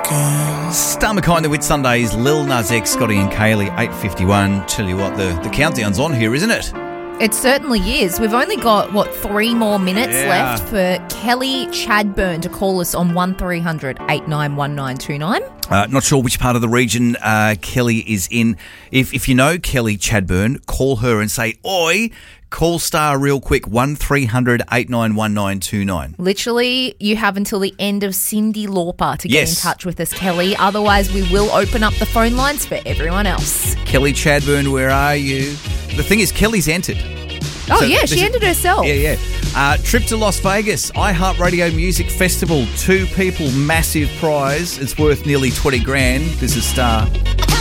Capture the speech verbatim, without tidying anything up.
again. Star McKay, the Whit Sundays, Lil Nas X, Scotty and Kaylee, eight fifty-one. Tell you what, the, the countdown's on here, isn't it? It certainly is. We've only got, what, three more minutes Yeah. left for Kelly Chadburn to call us on one three hundred eight nine one nine two nine. Uh, not sure which part of the region uh, Kelly is in. If if you know Kelly Chadburn, call her and say, oi, call Star real quick, one three hundred eight nine one nine two nine. Literally, you have until the end of Cyndi Lauper to get Yes. in touch with us, Kelly. Otherwise, we will open up the phone lines for everyone else. Kelly Chadburn, where are you? The thing is, Kelly's entered. Oh, So yeah, this she is- ended herself. Yeah, yeah. Uh, trip to Las Vegas, iHeartRadio Music Festival, two people, massive prize. It's worth nearly twenty grand. This is Star.